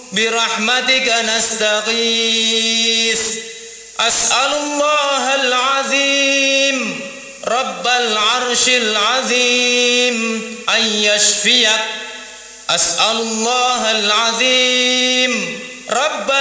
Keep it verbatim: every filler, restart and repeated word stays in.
برحمتك نستغيث أسأل الله العظيم رب العرش العظيم أن يشفيك أسأل الله العظيم رب